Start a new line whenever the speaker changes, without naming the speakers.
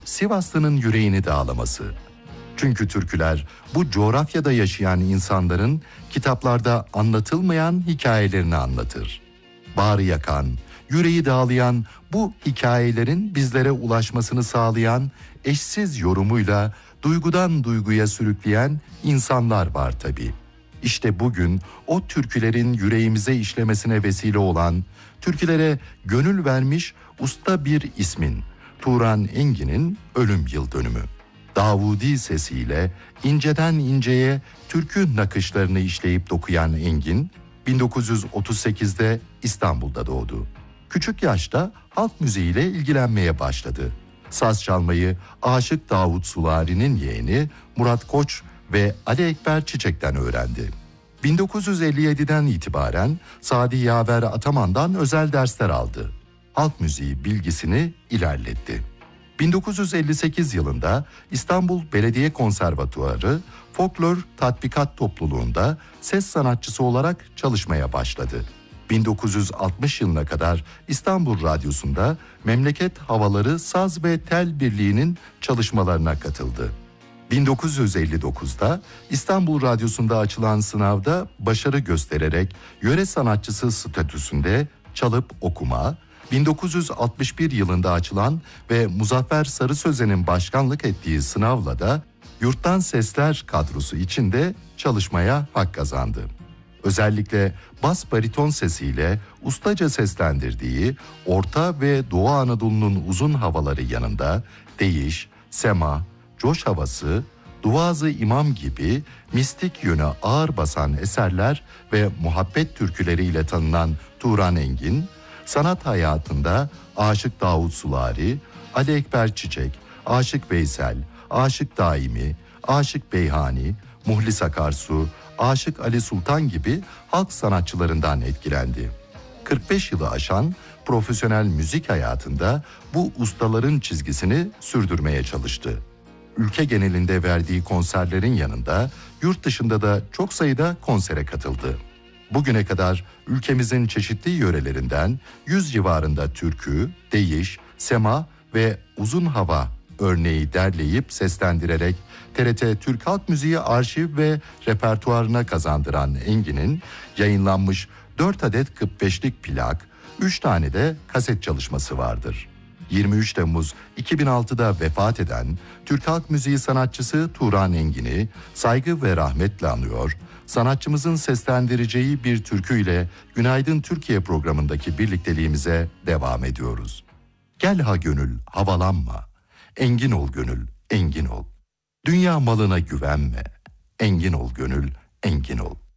Sivaslı'nın yüreğini dağlaması. Çünkü türküler bu coğrafyada yaşayan insanların kitaplarda anlatılmayan hikayelerini anlatır. Bağrı yakan, yüreği dağlayan bu hikayelerin bizlere ulaşmasını sağlayan eşsiz yorumuyla duygudan duyguya sürükleyen insanlar var tabii. İşte bugün o türkülerin yüreğimize işlemesine vesile olan, türkülere gönül vermiş usta bir ismin, Turan Engin'in ölüm yıl dönümü. Davudi sesiyle inceden inceye türkü nakışlarını işleyip dokuyan Engin, 1938'de İstanbul'da doğdu. Küçük yaşta halk müziğiyle ilgilenmeye başladı. Saz çalmayı Aşık Davut Sulari'nin yeğeni Murat Koç ve Ali Ekber Çiçek'ten öğrendi. 1957'den itibaren Sadi Yaver Ataman'dan özel dersler aldı. Halk müziği bilgisini ilerletti. 1958 yılında İstanbul Belediye Konservatuarı Folklor Tatbikat Topluluğu'nda ses sanatçısı olarak çalışmaya başladı. 1960 yılına kadar İstanbul Radyosu'nda Memleket Havaları Saz ve Tel Birliği'nin çalışmalarına katıldı. 1959'da İstanbul Radyosu'nda açılan sınavda başarı göstererek yöre sanatçısı statüsünde çalıp okuma, 1961 yılında açılan ve Muzaffer Sarı Sözen'in başkanlık ettiği sınavla da Yurttan Sesler kadrosu içinde çalışmaya hak kazandı. Özellikle bas bariton sesiyle ustaca seslendirdiği Orta ve Doğu Anadolu'nun uzun havaları yanında Değiş, Sema, Coş Havası, Duazı İmam gibi mistik yönü ağır basan eserler ve muhabbet türküleriyle tanınan Turan Engin, sanat hayatında Aşık Davut Sulari, Ali Ekber Çiçek, Aşık Veysel, Aşık Daimi, Aşık Beyhani, Muhlis Akarsu, Aşık Ali Sultan gibi halk sanatçılarından etkilendi. 45 yılı aşan profesyonel müzik hayatında bu ustaların çizgisini sürdürmeye çalıştı. Ülke genelinde verdiği konserlerin yanında yurt dışında da çok sayıda konsere katıldı. Bugüne kadar ülkemizin çeşitli yörelerinden 100 civarında türkü, değiş, sema ve uzun hava örneği derleyip seslendirerek TRT Türk Halk Müziği arşiv ve repertuarına kazandıran Engin'in yayınlanmış 4 adet 45'lik plak, 3 tane de kaset çalışması vardır. 23 Temmuz 2006'da vefat eden Türk Halk Müziği sanatçısı Turan Engin'i saygı ve rahmetle anıyor, sanatçımızın seslendireceği bir türküyle Günaydın Türkiye programındaki birlikteliğimize devam ediyoruz. Gel ha gönül havalanma, engin ol gönül engin ol. Dünya malına güvenme, engin ol gönül engin ol.